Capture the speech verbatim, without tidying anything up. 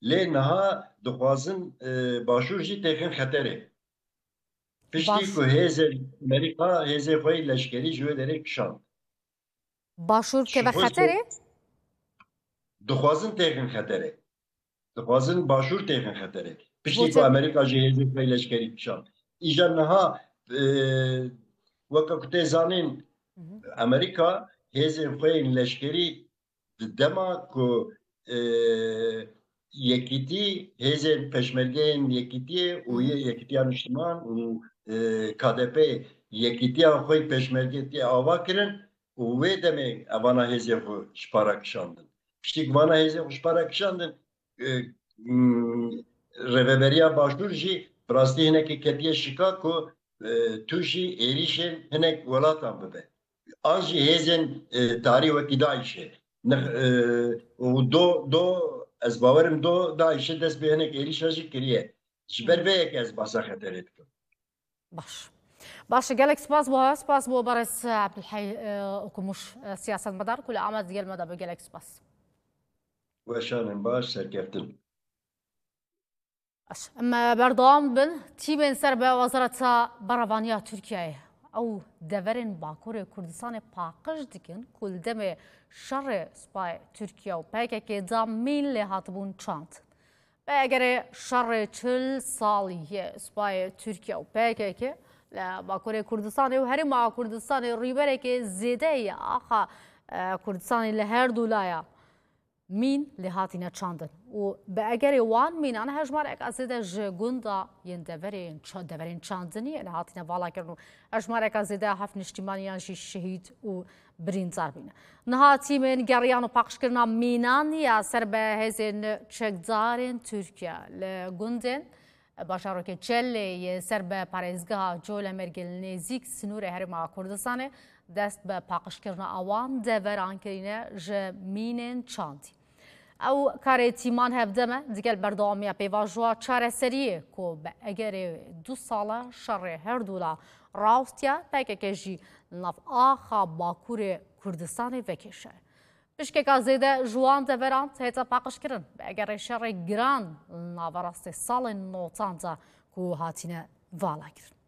lê niha dixwazin başûr jî têxin xeterê. Piştî ku hêzê Amerîka hêzê xwe yê leşkerî ji wê derê kişand. Başûr keve xeterê? Dixwazin têxin xeterê. Dixwazin başûr têxin xeterê. Piştî ku Bote- Amerîka ji hêzê xwe yê leşkerî kişand. Îja niha weka ku tê zanîn Amerîka hêzên xwe yên leşkerî di dema ku yekîtî hêzên peşmergeyên Yekîtiyê û Yekîtiya Niştiman û K D P yekîtiya xwe peşmergeyê ava kirin û wê demê evana hêzê xwe ji para kişandin. Piştî ku vana hêzê xwe ji para kişandin, rêveberiya başûr jî bi rastî hinekî ketiye şika ku tu jî êrişên hinek welatan bibe. An jî hêzên tarî wekî Daişê û do do ez bawerim do Daişê dest bi hinek êrişa jî kiriye. Ji ber vê yekê ez behsa xeterê dikim. باش باش قالك سباس بو سباس بو برس عبد الحي وكمش سياسة مدار كل عمل ديال مدار قالك سباس Weşanên baş serkeftin. باش اما بردوام بن تيمين سر به وزارة برافانيا تركيا او دورين باكور كردستان باقش دكن كل دم شر سباي تركيا و PKK دامين لهاتبون چاند بأجر شر چل سالیه سپای ترکیه و PKK لباکور کردستان و هری ما کردستان ریبره که زیده آخا کردستان لهر دولایا مین لهاتینا چاندن و بأجر وان مین آن هجمار اک ازیده جگوندا ین دورین چند دورین چاندنی لهاتینا والا کردن هجمار اک ازیده هفت نشتیمانیان جی شهید و برین زاربین. نها تیمین گریان و پاکش کردن مینانی سر به هزین چکدارین ترکیه لگوندن باشارو که چله سر به پارێزگەها جۆلە مێرگل نێزیک سنوورە هەرێما کوردستانê دەست بە پاقشکردنە ئەوان دەڤەرانکردینە ji mînên çandî. Ew karê tîman hevdeme digel berdewamiya pêvajoya çareseriyê ku bi egerê du sala şerê her dola rastiya PKK jî nav axa Bakurê Kurdistanê vekêşe. Pişkeka zêde ji wan deveran hêta paqişkirin bi egerê şerê giran naverastê salên notan de ku hatîne vala kirin.